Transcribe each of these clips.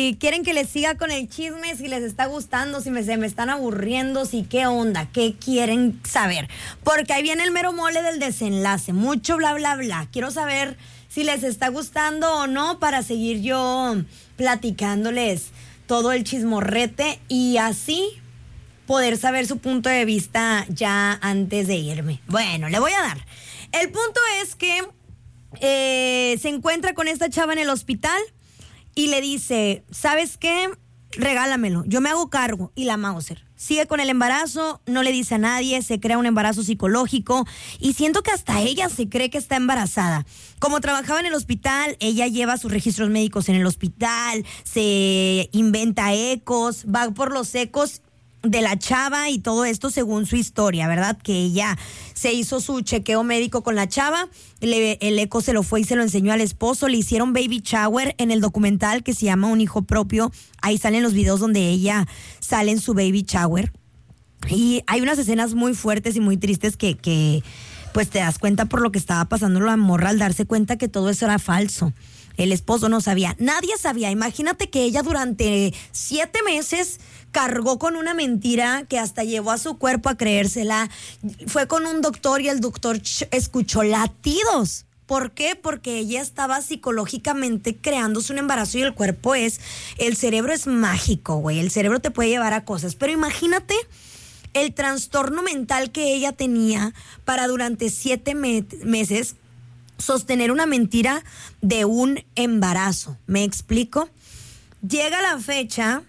si quieren que les siga con el chisme, si les está gustando, si se me están aburriendo, si qué onda, qué quieren saber. Porque ahí viene el mero mole del desenlace, mucho bla, bla, bla. Quiero saber si les está gustando o no para seguir yo platicándoles todo el chismorrete y así poder saber su punto de vista ya antes de irme. Bueno, le voy a dar. El punto es que se encuentra con esta chava en el hospital y le dice, ¿sabes qué? Regálamelo, yo me hago cargo. Y la Mauser sigue con el embarazo, no le dice a nadie, se crea un embarazo psicológico y siento que hasta ella se cree que está embarazada. Como trabajaba en el hospital, ella lleva sus registros médicos en el hospital, se inventa ecos, va por los ecos de la chava y todo esto según su historia, ¿verdad? Que ella se hizo su chequeo médico con la chava, el eco se lo fue y se lo enseñó al esposo, le hicieron baby shower en el documental que se llama Un hijo propio, ahí salen los videos donde ella sale en su baby shower y hay unas escenas muy fuertes y muy tristes que pues te das cuenta por lo que estaba pasando la morra al darse cuenta que todo eso era falso. El esposo no sabía, nadie sabía. Imagínate que ella durante 7 meses cargó con una mentira que hasta llevó a su cuerpo a creérsela. Fue con un doctor y el doctor escuchó latidos. ¿Por qué? Porque ella estaba psicológicamente creándose un embarazo y el cerebro es mágico, güey. El cerebro te puede llevar a cosas. Pero imagínate el trastorno mental que ella tenía para durante 7 meses sostener una mentira de un embarazo. ¿Me explico? Llega la fecha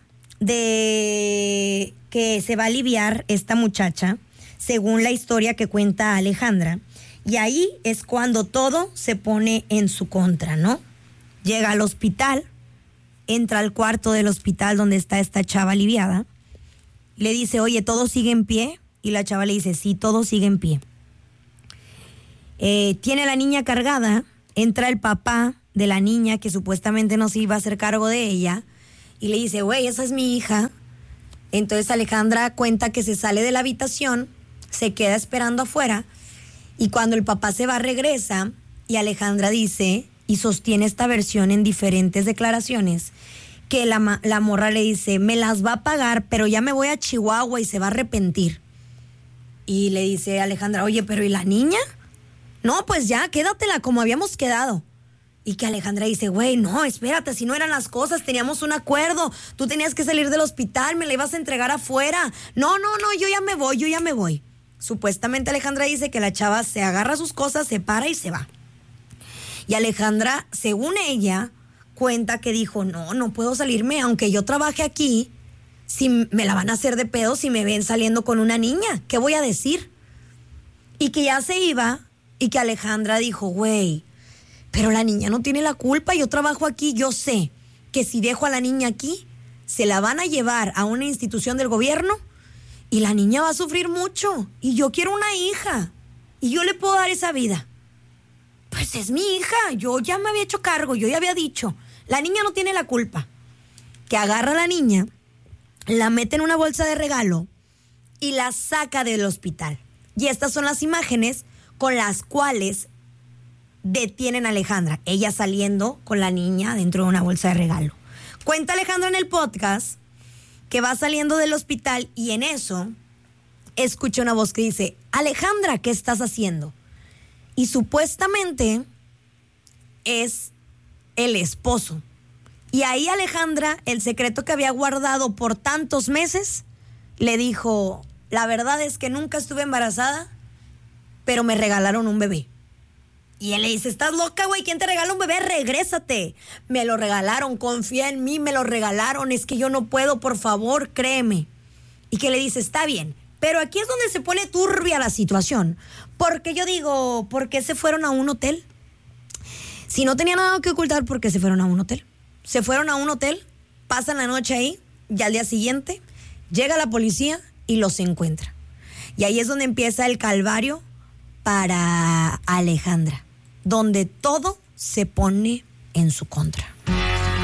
de que se va a aliviar esta muchacha, según la historia que cuenta Alejandra, y ahí es cuando todo se pone en su contra, ¿no? Llega al hospital, entra al cuarto del hospital donde está esta chava aliviada, le dice, oye, ¿todo sigue en pie? Y la chava le dice, sí, todo sigue en pie. Tiene a la niña cargada, entra el papá de la niña que supuestamente no se iba a hacer cargo de ella y le dice, güey, esa es mi hija. Entonces Alejandra cuenta que se sale de la habitación, se queda esperando afuera y cuando el papá se va regresa y Alejandra dice y sostiene esta versión en diferentes declaraciones que la morra le dice, me las va a pagar pero ya me voy a Chihuahua y se va a arrepentir. Y le dice Alejandra, oye, pero ¿y la niña? No, pues ya, quédatela como habíamos quedado. Y que Alejandra dice, güey, no, espérate, si no eran las cosas, teníamos un acuerdo. Tú tenías que salir del hospital, me la ibas a entregar afuera. No, yo ya me voy. Supuestamente Alejandra dice que la chava se agarra sus cosas, se para y se va. Y Alejandra, según ella, cuenta que dijo, no puedo salirme, aunque yo trabaje aquí, si me la van a hacer de pedo si me ven saliendo con una niña. ¿Qué voy a decir? Y que ya se iba. Y que Alejandra dijo, güey, pero la niña no tiene la culpa, yo trabajo aquí, yo sé que si dejo a la niña aquí, se la van a llevar a una institución del gobierno y la niña va a sufrir mucho. Y yo quiero una hija y yo le puedo dar esa vida. Pues es mi hija, yo ya me había hecho cargo, yo ya había dicho, la niña no tiene la culpa. Que agarra a la niña, la mete en una bolsa de regalo y la saca del hospital. Y estas son las imágenes con las cuales detienen a Alejandra, ella saliendo con la niña dentro de una bolsa de regalo. Cuenta Alejandra en el podcast que va saliendo del hospital y en eso escucha una voz que dice, Alejandra, ¿qué estás haciendo? Y supuestamente es el esposo. Y ahí Alejandra, el secreto que había guardado por tantos meses, le dijo, la verdad es que nunca estuve embarazada, pero me regalaron un bebé. Y él le dice, ¿estás loca, güey? ¿Quién te regala un bebé? Regrésate. Me lo regalaron, confía en mí, me lo regalaron. Es que yo no puedo, por favor, créeme. Y que le dice, está bien. Pero aquí es donde se pone turbia la situación. Porque yo digo, ¿por qué se fueron a un hotel? Si no tenía nada que ocultar, ¿por qué se fueron a un hotel? Se fueron a un hotel, pasan la noche ahí, y al día siguiente llega la policía y los encuentra. Y ahí es donde empieza el calvario para Alejandra, donde todo se pone en su contra.